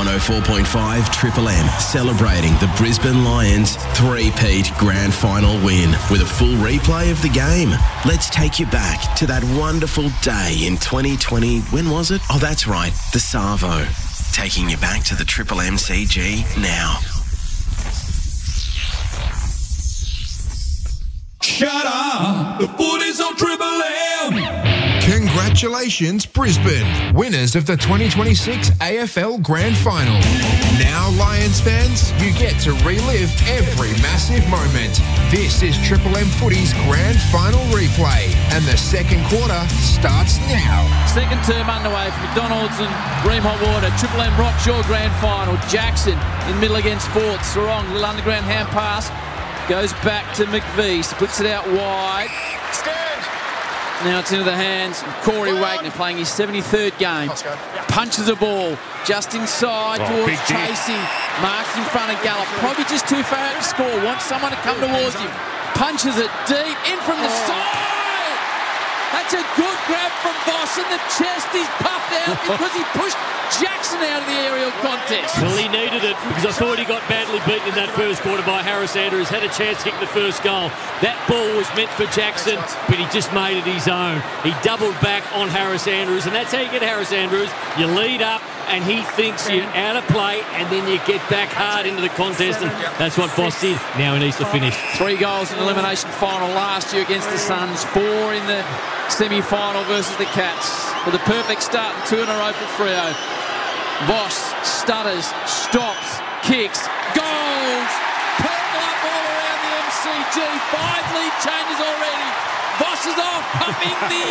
104.5 Triple M, celebrating the Brisbane Lions three-peat grand final win with a full replay of the game. Let's take you back to that wonderful day in 2020. When was it? Oh, that's right, the Savo. Taking you back to the Triple MCG now. Shut up! The footy's on Triple M! Congratulations, Brisbane, winners of the 2026 AFL Grand Final. Now, Lions fans, you get to relive every massive moment. This is Triple M Footy's Grand Final replay, and the second quarter starts now. Second term underway for McDonald's and Bream Hot Water. Triple M Rockshaw Grand Final. Jackson in middle against Fort. Sarong, little underground hand pass. Goes back to McVie, splits it out wide. Now it's into the hands of Corey Wagner, playing his 73rd game. Punches a ball just inside towards Tracy. Marks in front of Gallup. Probably just too far out to score. Wants someone to come towards him. Punches it deep in from the side. That's a good grab from Voss, and the chest is puffed out because he pushed Jackson out of the aerial contest. Well, he needed it because I thought he got badly beaten in that first quarter by Harris Andrews. Had a chance to kick the first goal. That ball was meant for Jackson, but he just made it his own. He doubled back on Harris Andrews, and that's how you get Harris Andrews. You lead up, and he thinks you're out of play, and then you get back hard into the contest, and that's what Voss did. Now he needs to finish. 3 goals in the elimination final last year against the Suns. 4 in the semi-final versus the Cats. For the perfect start and 2 in a row for Freo. Voss stutters, stops, kicks, goals! Purple up all around the MCG. 5 lead changes already. Voss is off, pumping the